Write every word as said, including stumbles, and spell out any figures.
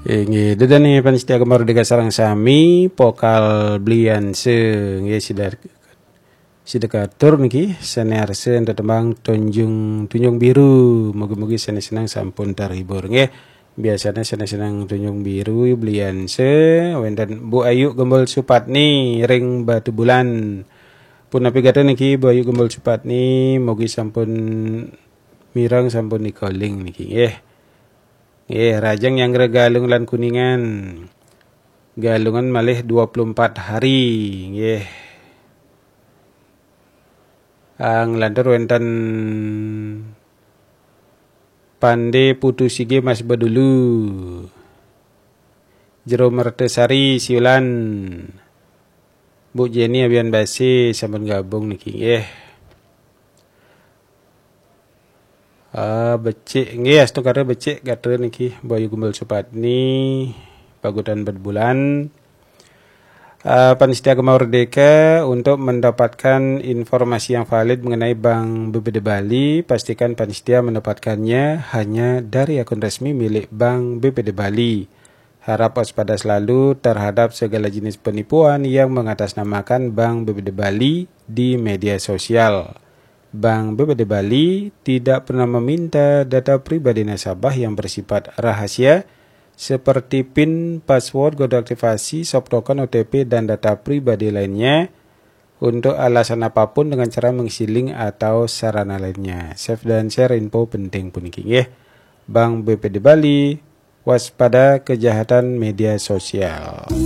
Ingi dedani panistia Merdeka sareng sami pokal blianse nggih sidar sidekatur niki sanearse tetembang tunjung tunjung biru. Mugi-mugi senang sampun terhibur nggih. Biasanya senang tunjung biru blianse wenten Bu Ayu Gembol Supatni ring Batu Bulan. Punapi gata niki Bu Ayu Gembol Supatni mugi sampun mirang sampun nikoling niki nggih. Eh, rajang yang galung lan kuningan. Galungan malih dua puluh empat hari. Nggih. Ang lantar wenten Pande Putusige Mas Badulu. Jero Mertesari Siulan. Bu Jenny Abian Basi sampun gabung niki nggih. Ah, becik nggih astu kare becik kate niki Bu Ayu Gembol Supatni pagutan berbulan. Uh, Panitia Merdeka untuk mendapatkan informasi yang valid mengenai Bank B P D Bali, pastikan panitia mendapatkannya hanya dari akun resmi milik Bank B P D Bali. Harap waspada selalu terhadap segala jenis penipuan yang mengatasnamakan Bank B P D Bali di media sosial. Bank B P D Bali tidak pernah meminta data pribadi nasabah yang bersifat rahasia seperti PIN, password, kode aktivasi, soft token, O T P, dan data pribadi lainnya untuk alasan apapun dengan cara mengisi link atau sarana lainnya. Save dan share info penting puniki nggih. Bank B P D Bali, waspada kejahatan media sosial.